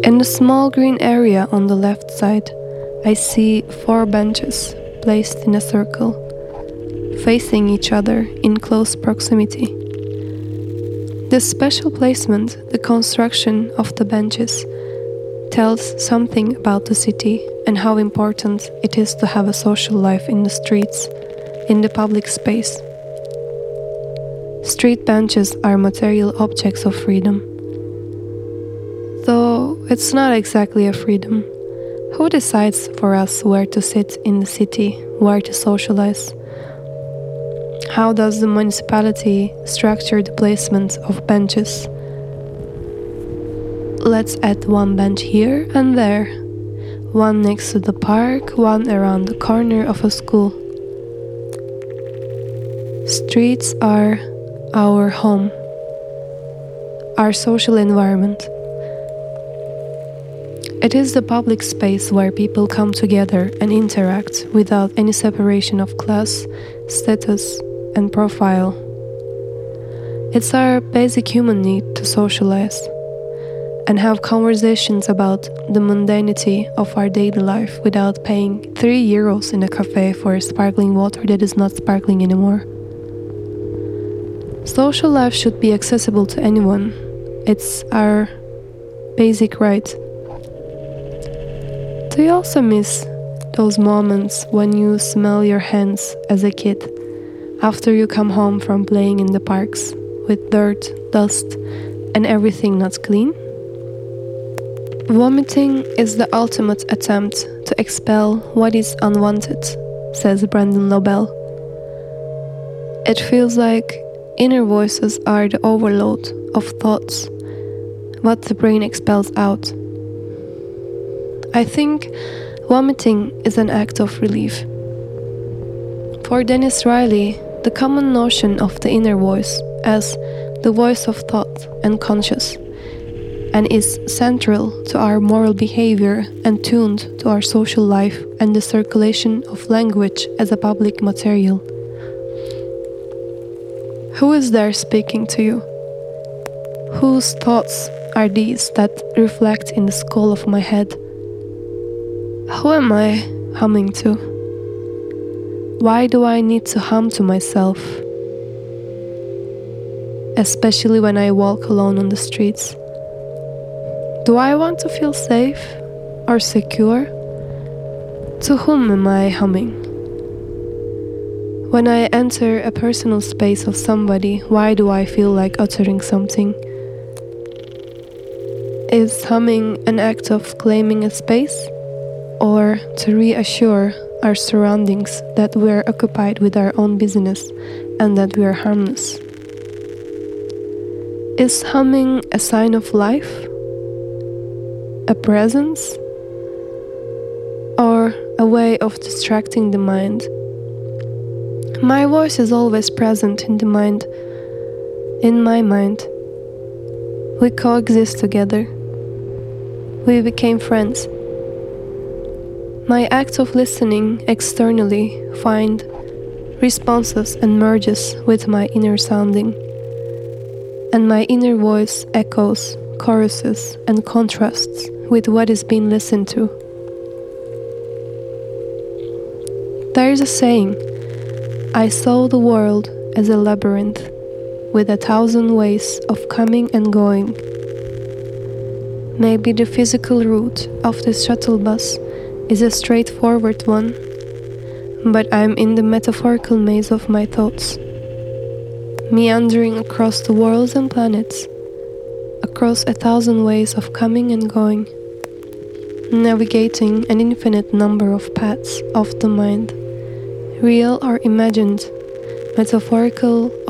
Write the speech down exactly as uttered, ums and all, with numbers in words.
In the small green area on the left side, I see four benches placed in a circle, facing each other in close proximity. This special placement, the construction of the benches, tells something about the city and how important it is to have a social life in the streets, in the public space. Street benches are material objects of freedom. Though it's not exactly a freedom. Who decides for us where to sit in the city, where to socialize? How does the municipality structure the placement of benches? Let's add one bench here and there, one next to the park, one around the corner of a school. Streets are our home, our social environment. It is the public space where people come together and interact without any separation of class, status, and profile. It's our basic human need to socialize and have conversations about the mundanity of our daily life without paying three euros in a cafe for sparkling water that is not sparkling anymore. Social life should be accessible to anyone. It's our basic right. Do you also miss those moments when you smell your hands as a kid after you come home from playing in the parks with dirt, dust, and everything not clean? Vomiting is the ultimate attempt to expel what is unwanted, says Brandon Lobel. It feels like inner voices are the overload of thoughts, what the brain expels out. I think vomiting is an act of relief. For Dennis Riley, the common notion of the inner voice as the voice of thought and conscience, and is central to our moral behavior and tuned to our social life and the circulation of language as a public material. Who is there speaking to you? Whose thoughts are these that reflect in the skull of my head? Who am I humming to? Why do I need to hum to myself? Especially when I walk alone on the streets. Do I want to feel safe or secure? To whom am I humming? When I enter a personal space of somebody, why do I feel like uttering something? Is humming an act of claiming a space? Or to reassure our surroundings that we are occupied with our own business and that we are harmless? Is humming a sign of life? A presence? Or a way of distracting the mind? My voice is always present in the mind, in my mind. We coexist together. We became friends. My act of listening externally find responses and merges with my inner sounding, and my inner voice echoes, choruses, and contrasts with what is being listened to. There is a saying, I saw the world as a labyrinth with a thousand ways of coming and going. Maybe the physical route of this shuttle bus is a straightforward one, but I'm in the metaphorical maze of my thoughts, meandering across the worlds and planets, across a thousand ways of coming and going, navigating an infinite number of paths of the mind, real or imagined, metaphorical